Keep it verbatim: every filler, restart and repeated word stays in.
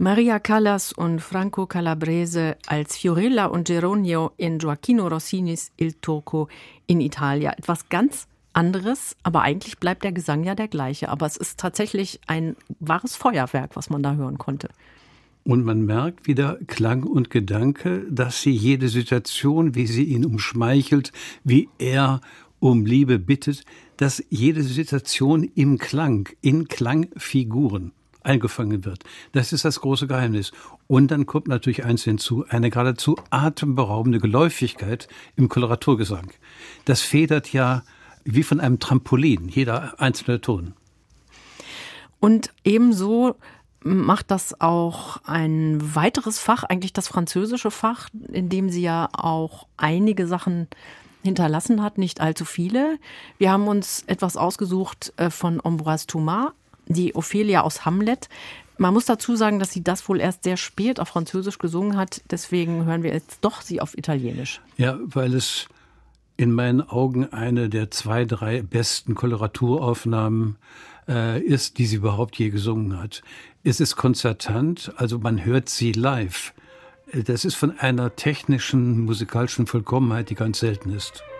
Maria Callas und Franco Calabrese als Fiorella und Geronimo in Gioacchino Rossinis Il Turco in Italia. Etwas ganz anderes, aber eigentlich bleibt der Gesang ja der gleiche. Aber es ist tatsächlich ein wahres Feuerwerk, was man da hören konnte. Und man merkt wieder Klang und Gedanke, dass sie jede Situation, wie sie ihn umschmeichelt, wie er um Liebe bittet, dass jede Situation im Klang, in Klangfiguren eingefangen wird. Das ist das große Geheimnis. Und dann kommt natürlich eins hinzu, eine geradezu atemberaubende Geläufigkeit im Koloraturgesang. Das federt ja wie von einem Trampolin, jeder einzelne Ton. Und ebenso macht das auch ein weiteres Fach, eigentlich das französische Fach, in dem sie ja auch einige Sachen hinterlassen hat, nicht allzu viele. Wir haben uns etwas ausgesucht von Ambroise Thomas, die Ophelia aus Hamlet. Man muss dazu sagen, dass sie das wohl erst sehr spät auf Französisch gesungen hat. Deswegen hören wir jetzt doch sie auf Italienisch. Ja, weil es in meinen Augen eine der zwei, drei besten Koloraturaufnahmen äh, ist, die sie überhaupt je gesungen hat. Es ist konzertant, also man hört sie live. Das ist von einer technischen, musikalischen Vollkommenheit, die ganz selten ist.